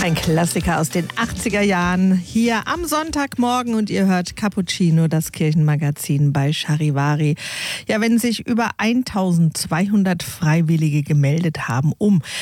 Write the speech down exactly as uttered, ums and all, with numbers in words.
Ein Klassiker aus den achtziger Jahren hier am Sonntagmorgen und ihr hört Cappuccino, das Kirchenmagazin bei Charivari. Ja, wenn sich über eintausendzweihundert Freiwillige gemeldet haben, um